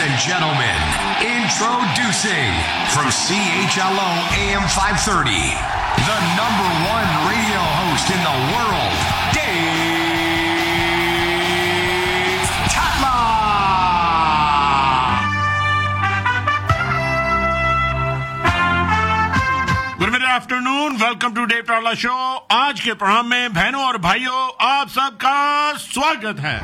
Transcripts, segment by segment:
and gentlemen, introducing from CHLO AM 530, the #1 radio host in the world, Dave Tatla. Good afternoon, welcome to Dave Tatla Show. आज के programme में बहनों और भाइयों आप सबका स्वागत है।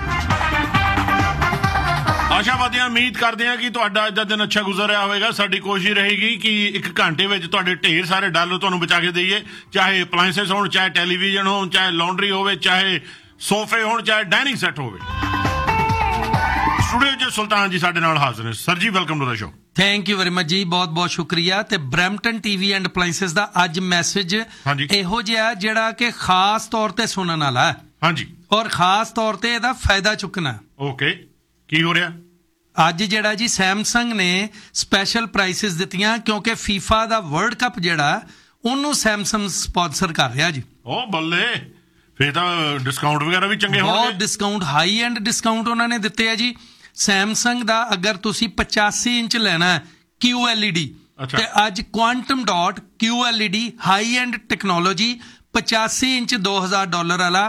ਆਸ਼ਾਵਾਦੀਆਂ ਉਮੀਦ ਕਰਦੇ ਹਾਂ ਕਿ ਤੁਹਾਡਾ ਅੱਜ ਦਾ ਦਿਨ ਅੱਛਾ ਗੁਜ਼ਰ ਰਿਹਾ ਹੋਵੇਗਾ। ਸਾਡੀ ਕੋਸ਼ਿਸ਼ ਰਹੇਗੀ ਕਿ 1 ਘੰਟੇ ਵਿੱਚ ਤੁਹਾਡੇ ਢੇਰ ਸਾਰੇ ਡਾਲਰ ਤੁਹਾਨੂੰ ਬਚਾ ਕੇ ਦਈਏ, ਚਾਹੇ ਅਪਲਾਇੰਸਸ ਹੋਣ, ਚਾਹੇ ਟੈਲੀਵਿਜ਼ਨ ਹੋਣ, ਚਾਹੇ ਲਾਂਡਰੀ ਹੋਵੇ, ਚਾਹੇ ਸੋਫੇ ਹੋਣ, ਚਾਹੇ ਡਾਈਨਿੰਗ ਸੈੱਟ ਹੋਵੇ। ਸਟੂਡੀਓ 'ਚ ਸੁਲਤਾਨ ਜੀ ਸਾਡੇ ਨਾਲ ਹਾਜ਼ਰ ਨੇ। ਸਰ ਜੀ welcome to the show. Thank you very much ਜੀ, ਬਹੁਤ ਬਹੁਤ ਸ਼ੁਕਰੀਆ। ਤੇ ਬਰੈਂਪਟਨ ਟੀਵੀ ਐਂਡ ਅਪਲਾਇੰਸਸ ਦਾ ਅੱਜ ਮੈਸੇਜ ਇਹੋ ਜਿਹਾ ਜਿਹੜਾ ਕਿ ਖਾਸ ਤੌਰ ਤੇ ਸੁਣਨ ਵਾਲਾ ਹੈ। ਹਾਂਜੀ, ਔਰ ਖਾਸ ਤੌਰ ਤੇ ਇਹਦਾ ਫਾਇਦਾ ਚੁੱਕਣਾ। ਓਕੇ, ਕੀ ਹੋ ਰਿਹਾ ਅੱਜ? ਜਿਹੜਾ ਜੀ ਸੈਮਸੰਗ ਨੇ ਸਪੈਸ਼ਲ ਪ੍ਰਾਈਸਿਸ ਦਿੱਤੀਆਂ ਕਿਉਂਕਿ ਫੀਫਾ ਦਾ ਵਰਲਡ ਕੱਪ ਜਿਹੜਾ ਉਹਨੂੰ ਸੈਮਸੰਗ ਸਪਾਂਸਰ ਕਰ ਰਿਹਾ ਜੀ। ਓ ਬੱਲੇ, ਫਿਰ ਤਾਂ ਡਿਸਕਾਊਂਟ ਵਗੈਰਾ ਵੀ ਚੰਗੇ ਹੋਣਗੇ। ਬਹੁਤ ਡਿਸਕਾਊਂਟ, ਹਾਈ ਐਂਡ ਡਿਸਕਾਊਂਟ ਉਹਨਾਂ ਨੇ ਦਿੱਤੇ ਆ ਜੀ। ਸੈਮਸੰਗ ਦਾ ਅਗਰ ਤੁਸੀਂ 85 ਇੰਚ ਲੈਣਾ ਹੈ QLED ਤੇ ਅੱਜ quantum dot QLED high end technology 85 inch $2000 ਵਾਲਾ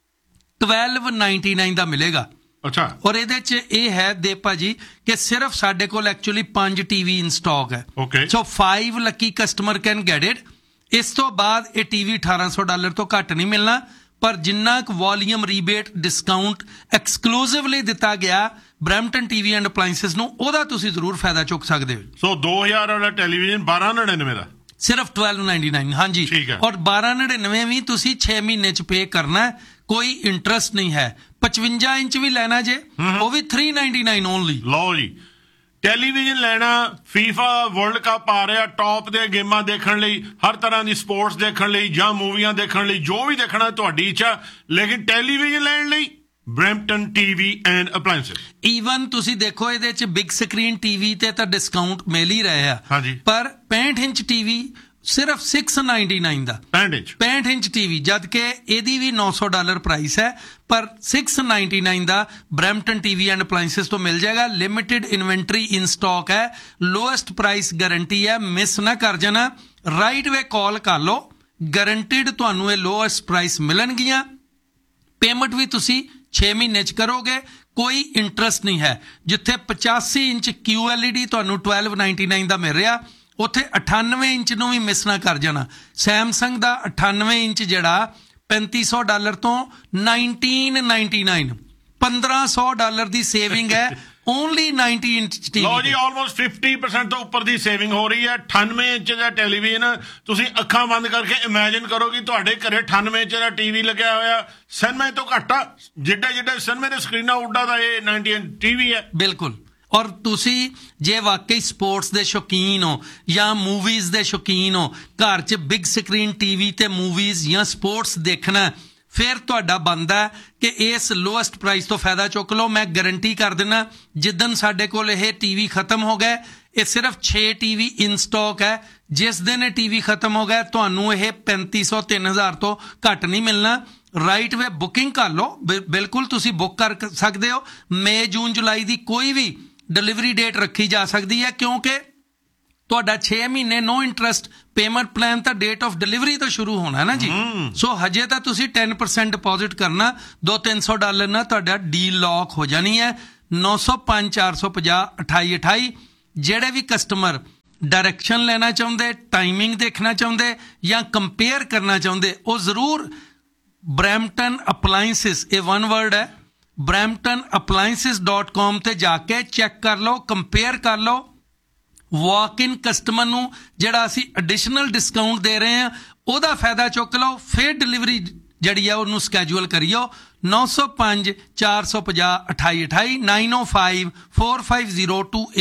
$1299 ਦਾ ਮਿਲੇਗਾ। ਅੱਛਾ, ਔਰ ਇਹਦੇ ਚ ਇਹ ਹੈ ਦੇਪਾ ਜੀ ਕਿ ਸਿਰਫ ਸਾਡੇ ਕੋਲ ਐਕਚੁਅਲੀ 5 ਟੀਵੀ ਇਨ ਸਟਾਕ ਹੈ। ਸੋ 5 Lucky customer can get it. ਇਸ ਤੋਂ ਬਾਅਦ ਇਹ ਟੀਵੀ $1800 ਤੋਂ ਘੱਟ ਨਹੀਂ ਮਿਲਣਾ, ਪਰ ਜਿੰਨਾ ਕੁ ਵੋਲੀਅਮ ਰੀਬੇਟ ਡਿਸਕਾਊਂਟ ਐਕਸਕਲੂਸਿਵਲੀ ਦਿੱਤਾ ਗਿਆ ਬਰੈਂਪਟਨ ਟੀਵੀ ਐਂਡ ਅਪਲਾਇੰਸਸ ਨੂੰ, ਉਹਦਾ ਤੁਸੀਂ ਜ਼ਰੂਰ ਫਾਇਦਾ ਚੁੱਕ ਸਕਦੇ ਹੋ। ਸੋ 2000 ਵਾਲਾ ਟੈਲੀਵਿਜ਼ਨ $1299 ਦਾ ਸਿਰਫ $1299। ਹਾਂਜੀ, ਔਰ $1299 ਵੀ ਤੁਸੀਂ 6 ਮਹੀਨੇ ਚ ਪੇ ਕਰਨਾ, ਕੋਈ ਇੰਟਰਸਟ ਨਹੀਂ ਹੈ। 55 ਇੰਚ ਵੀ ਲੈਣਾ ਜੇ ਉਹ ਵੀ $399 ਓਨਲੀ। ਲਓ ਜੀ, ਟੈਲੀਵਿਜ਼ਨ ਲੈਣਾ, ਫੀਫਾ ਵਰਲਡ ਕੱਪ ਆ ਰਿਹਾ, ਟੌਪ ਦੇ ਗੇਮਾਂ ਦੇਖਣ ਲਈ, ਹਰ ਤਰ੍ਹਾਂ ਦੀ ਸਪੋਰਟਸ ਦੇਖਣ ਲਈ ਜਾਂ ਮੂਵੀਆਂ ਦੇਖਣ ਲਈ, ਜੋ ਵੀ ਦੇਖਣਾ ਤੁਹਾਡੀ ਇੱਛਾ, ਲੇਕਿਨ ਟੈਲੀਵਿਜ਼ਨ ਲੈਣ ਲਈ ਬਰੈਂਪਟਨ ਟੀਵੀ ਐਂਡ ਅਪਲਾਇੰਸਸ। ਈਵਨ ਤੁਸੀਂ ਦੇਖੋ ਇਹਦੇ ਚ ਬਿਗ ਸਕਰੀਨ ਟੀਵੀ ਤੇ ਤਾਂ ਡਿਸਕਾਊਂਟ ਮਿਲ ਹੀ ਰਿਹਾ ਆ, ਪਰ 65 ਇੰਚ ਟੀਵੀ ਸਿਰਫ $699 ਦਾ। 65 ਇੰਚ ਟੀਵੀ, ਜਦ ਕਿ ਇਹਦੀ ਵੀ $900 ਪ੍ਰਾਈਸ ਹੈ, ਪਰ $699 ਦਾ ਬਰੈਂਪਟਨ ਟੀਵੀ ਐਂਡ ਅਪਲਾਇੰਸਸ ਤੋਂ ਮਿਲ ਜਾਏਗਾ। ਲਿਮਿਟਿਡ ਇਨਵੈਂਟਰੀ ਇਨ ਸਟਾਕ ਹੈ, ਲੋਐਸਟ ਪ੍ਰਾਈਸ ਗਾਰੰਟੀ ਹੈ, ਮਿਸ ਨਾ ਕਰ ਜਾਣਾ। ਰਾਈਟ ਵੇ ਕਾਲ ਕਰ ਲਓ, ਗਾਰੰਟਿਡ ਤੁਹਾਨੂੰ ਇਹ ਲੋਐਸਟ ਪ੍ਰਾਈਸ ਮਿਲਣਗੀਆਂ। ਪੇਮੈਂਟ ਵੀ ਤੁਸੀਂ 6 ਮਹੀਨੇ ਚ ਕਰੋਗੇ, ਕੋਈ ਇੰਟਰਸਟ ਨਹੀਂ ਹੈ। ਜਿੱਥੇ 85 ਇੰਚ QLED ਤੁਹਾਨੂੰ $1299 ਦਾ ਮਿਲ ਰਿਹਾ, ਉੱਥੇ 98 ਇੰਚ ਨੂੰ ਵੀ ਮਿਸ ਨਾ ਕਰ ਜਾਣਾ। ਸੈਮਸੰਗ ਦਾ 98 ਇੰਚ ਜਿਹੜਾ $3500 ਤੋਂ $1999, $1500 ਦੀ ਸੇਵਿੰਗ ਹੈ ਓਨਲੀ 90 ਇੰਚ ਟੀਵੀ। ਲਓ ਜੀ, ਆਲਮੋਸਟ 50% ਤੋਂ ਉੱਪਰ ਦੀ ਸੇਵਿੰਗ ਹੋ ਰਹੀ ਹੈ। 98 ਇੰਚ ਦਾ ਟੈਲੀਵਿਜ਼ਨ ਤੁਸੀਂ ਅੱਖਾਂ ਬੰਦ ਕਰਕੇ ਇਮੇਜਿਨ ਕਰੋ ਕਿ ਤੁਹਾਡੇ ਘਰੇ 98 ਇੰਚ ਦਾ ਟੀਵੀ ਲੱਗਿਆ ਹੋਇਆ। ਸਿਨੇਮੇ ਤੋਂ ਘੱਟ ਆ, ਜਿੱਡਾ ਸਿਨੇਮੇ ਦੇ ਸਕਰੀਨਾਂ ਉੱਡਾ ਦਾ ਇਹ 90 ਇੰਚ ਟੀਵੀ ਹੈ। ਬਿਲਕੁਲ। ਔਰ ਤੁਸੀਂ ਜੇ ਵਾਕਈ ਸਪੋਰਟਸ ਦੇ ਸ਼ੌਕੀਨ ਹੋ ਜਾਂ ਮੂਵੀਜ਼ ਦੇ ਸ਼ੌਕੀਨ ਹੋ, ਘਰ 'ਚ ਬਿਗ ਸਕਰੀਨ ਟੀਵੀ ਤੇ ਮੂਵੀਜ਼ ਜਾਂ ਸਪੋਰਟਸ ਦੇਖਣਾ, ਫਿਰ ਤੁਹਾਡਾ ਬਣਦਾ ਕਿ ਇਸ ਲੋਐਸਟ ਪ੍ਰਾਈਸ ਤੋਂ ਫਾਇਦਾ ਚੁੱਕ ਲਓ। ਮੈਂ ਗਾਰੰਟੀ ਕਰ ਦਿੰਦਾ, ਜਿੱਦਣ ਸਾਡੇ ਕੋਲ ਇਹ ਟੀਵੀ ਖਤਮ ਹੋ ਗਏ, ਇਹ ਸਿਰਫ 6 ਟੀਵੀ ਇਨ ਸਟਾਕ ਹੈ। ਜਿਸ ਦਿਨ ਇਹ ਟੀਵੀ ਖਤਮ ਹੋ ਗਿਆ ਤੁਹਾਨੂੰ ਇਹ 3500 3000 ਤੋਂ ਘੱਟ ਨਹੀਂ ਮਿਲਣਾ। ਰਾਈਟ ਵੇ ਬੁਕਿੰਗ ਕਰ ਲਓ, ਬਿਲਕੁਲ ਤੁਸੀਂ ਬੁੱਕ ਕਰ ਸਕਦੇ ਹੋ। ਮਈ, ਜੂਨ, ਜੁਲਾਈ ਦੀ ਕੋਈ ਵੀ ਡਿਲੀਵਰੀ ਡੇਟ ਰੱਖੀ ਜਾ ਸਕਦੀ ਹੈ, ਕਿਉਂਕਿ ਤੁਹਾਡਾ 6 ਮਹੀਨੇ ਨੋ ਇੰਟਰਸਟ ਪੇਮੈਂਟ ਪਲਾਨ ਤਾਂ ਡੇਟ ਆਫ ਡਿਲੀਵਰੀ ਤੋਂ ਸ਼ੁਰੂ ਹੋਣਾ ਨਾ ਜੀ। ਸੋ ਹਜੇ ਤਾਂ ਤੁਸੀਂ 10% ਡਿਪੋਜ਼ਿਟ ਕਰਨਾ, $200-300 ਨਾਲ ਤੁਹਾਡਾ ਡੀਲ ਲੌਕ ਹੋ ਜਾਣੀ ਹੈ। 905 450 2828। ਜਿਹੜੇ ਵੀ ਕਸਟਮਰ ਡਾਇਰੈਕਸ਼ਨ ਲੈਣਾ ਚਾਹੁੰਦੇ, ਟਾਈਮਿੰਗ ਦੇਖਣਾ ਚਾਹੁੰਦੇ ਜਾਂ ਕੰਪੇਅਰ ਕਰਨਾ ਚਾਹੁੰਦੇ, ਉਹ ਜ਼ਰੂਰ ਬਰੈਂਪਟਨ ਅਪਲਾਇੰਸਸ, ਇਹ ਵਨ ਵਰਡ ਹੈ, bramptonappliances.com ਤੇ ਜਾ ਕੇ ਚੈੱਕ ਕਰ ਲਓ, ਕੰਪੇਅਰ ਕਰ ਲਓ। ਵਾਕ ਇਨ ਕਸਟਮਰ ਨੂੰ ਜਿਹੜਾ ਅਸੀਂ ਐਡੀਸ਼ਨਲ ਡਿਸਕਾਊਂਟ ਦੇ ਰਹੇ ਹਾਂ ਉਹਦਾ ਫਾਇਦਾ ਚੁੱਕ ਲਓ, ਫਿਰ ਡਿਲੀਵਰੀ ਜਿਹੜੀ ਆ ਉਹਨੂੰ ਸਕੈਜੂਅਲ ਕਰਿਓ। 905 450 2828 905 450 28